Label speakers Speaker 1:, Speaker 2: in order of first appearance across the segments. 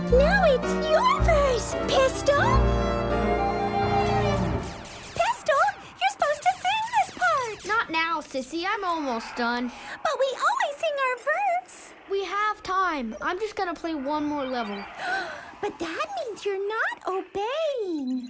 Speaker 1: Now it's your verse, Pistol. Pistol, you're supposed to sing this part.
Speaker 2: Not now, Sissy. I'm almost done.
Speaker 1: But we always sing our verse.
Speaker 2: We have time. I'm just gonna play one more level.
Speaker 1: But that means you're not obeying.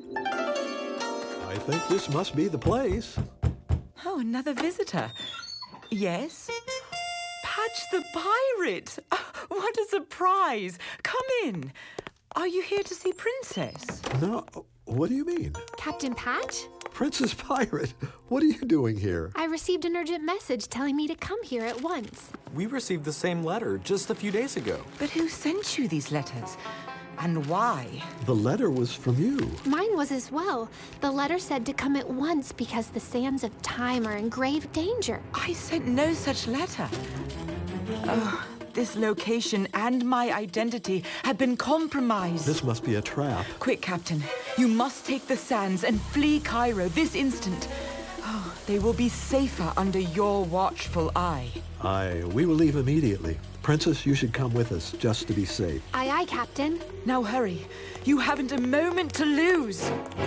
Speaker 3: I think this must be the place.
Speaker 4: Oh, another visitor. Yes? Patch the pirate! Oh, what a surprise! Come in. Are you here to see Princess?
Speaker 3: No, what do you mean?
Speaker 5: Captain Patch?
Speaker 3: Princess Pirate, what are you doing here?
Speaker 5: I received an urgent message telling me to come here at once.
Speaker 6: We received the same letter just a few days ago.
Speaker 4: But who sent you these letters? And why?
Speaker 3: The letter was from you.
Speaker 5: Mine was as well. The letter said to come at once because the sands of time are in grave danger.
Speaker 4: I sent no such letter. Oh, this location and my identity have been compromised.
Speaker 3: This must be a trap.
Speaker 4: Quick, Captain. You must take the sands and flee Cairo this instant. Oh, they will be safer under your watchful eye.
Speaker 3: We will leave immediately. Princess, you should come with us, just to be safe.
Speaker 5: Aye, aye, Captain.
Speaker 4: Now hurry. You haven't a moment to lose.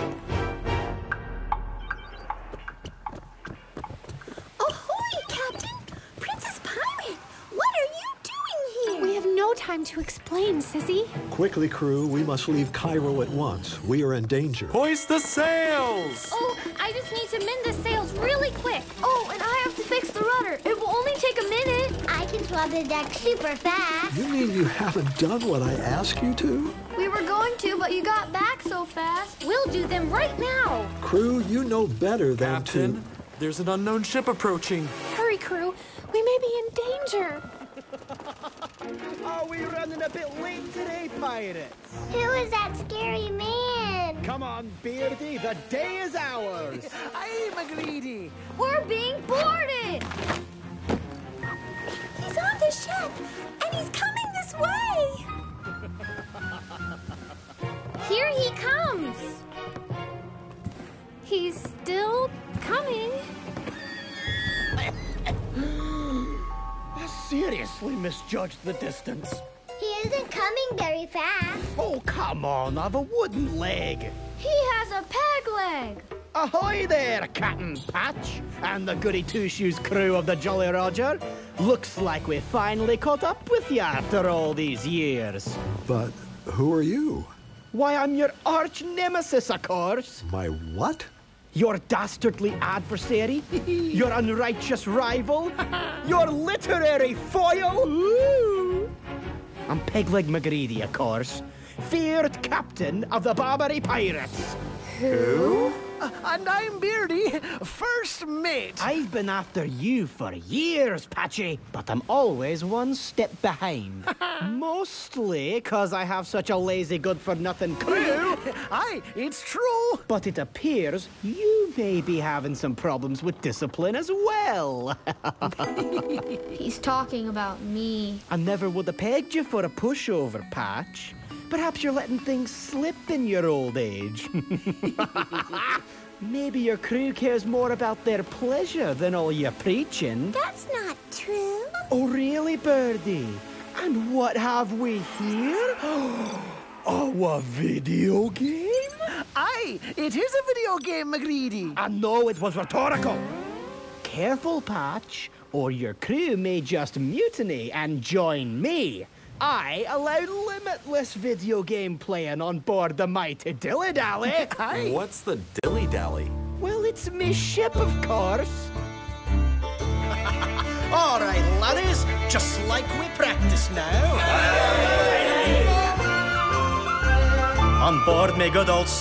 Speaker 1: Ahoy, Captain! Princess Pirate, what are you doing here?
Speaker 5: We have no time to explain, Sissy.
Speaker 3: Quickly, crew, we must leave Cairo at once. We are in danger.
Speaker 6: Hoist the sails!
Speaker 2: Oh, I just need to mend the sails really quick. Oh, and I have to fix the rudder. It will only take a minute.
Speaker 1: I can swab the deck super fast.
Speaker 3: You mean you haven't done what I asked you to?
Speaker 2: We were going to, but you got back so fast. We'll do them right now.
Speaker 3: Crew, you know better than
Speaker 6: Captain, there's an unknown ship approaching.
Speaker 5: Hurry, crew. We may be in danger.
Speaker 7: Are we running a bit late today, pirates?
Speaker 1: Who is that scary man?
Speaker 7: Come on, Beardy, the day is ours.
Speaker 4: Aye, McGreedy.
Speaker 2: We're being boarded.
Speaker 1: He's on the ship, and he's coming this way.
Speaker 2: Here he comes.
Speaker 5: He's still coming.
Speaker 7: I seriously misjudged the distance.
Speaker 1: He isn't coming very fast.
Speaker 7: Oh, come on, I've a wooden leg.
Speaker 2: He has a peg leg.
Speaker 7: Ahoy there, Captain Patch and the Goody Two-Shoes crew of the Jolly Roger. Looks like we finally caught up with you after all these years.
Speaker 3: But who are you?
Speaker 7: Why, I'm your arch nemesis, of course.
Speaker 3: My what?
Speaker 7: Your dastardly adversary, your unrighteous rival, your literary foil. Ooh. I'm Pegleg McGreedy, of course, feared captain of the Barbary Pirates.
Speaker 4: Who?
Speaker 7: And I'm Beardy, first mate. I've been after you for years, Patchy, but I'm always one step behind. Mostly because I have such a lazy good-for-nothing crew. Aye, it's true. But it appears you may be having some problems with discipline as well.
Speaker 2: He's talking about me.
Speaker 7: I never would have pegged you for a pushover, Patch. Perhaps you're letting things slip in your old age. Maybe your crew cares more about their pleasure than all your preaching.
Speaker 1: That's not true.
Speaker 7: Oh, really, Birdie? And what have we here? Oh, a video game? Aye, it is a video game, McGreedy. I know it was rhetorical. Careful, Patch, or your crew may just mutiny and join me. I allow limitless video game playing on board the mighty Dilly-Dally.
Speaker 6: What's the dilly-dally?
Speaker 7: Well, it's me ship, of course. All right, laddies, just like we practiced now. On board me good old